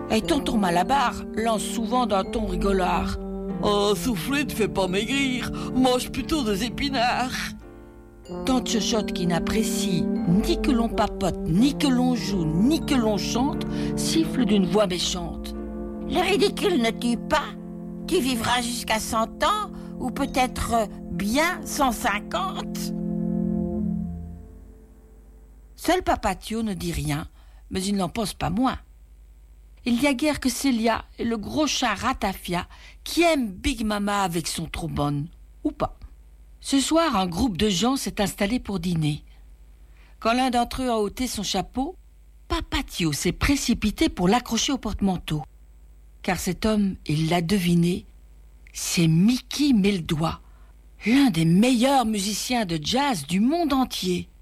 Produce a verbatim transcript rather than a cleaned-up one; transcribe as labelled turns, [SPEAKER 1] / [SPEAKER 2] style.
[SPEAKER 1] Et tonton Malabar lance souvent d'un ton rigolard.
[SPEAKER 2] Oh, souffler ne fait pas maigrir, mange plutôt des épinards.
[SPEAKER 1] Tante Chochotte, qui n'apprécie ni que l'on papote, ni que l'on joue, ni que l'on chante, siffle d'une voix méchante. Le ridicule ne tue pas. Tu vivras jusqu'à cent ans, ou peut-être bien cent cinquante. Seul Papatio ne dit rien, mais il n'en pense pas moins. Il n'y a guère que Célia et le gros chat Ratafia qui aiment Big Mama avec son trombone, ou pas. Ce soir, un groupe de gens s'est installé pour dîner. Quand l'un d'entre eux a ôté son chapeau, Papatio s'est précipité pour l'accrocher au porte-manteau. Car cet homme, il l'a deviné, c'est Mickey Mille Doigts, l'un des meilleurs musiciens de jazz du monde entier.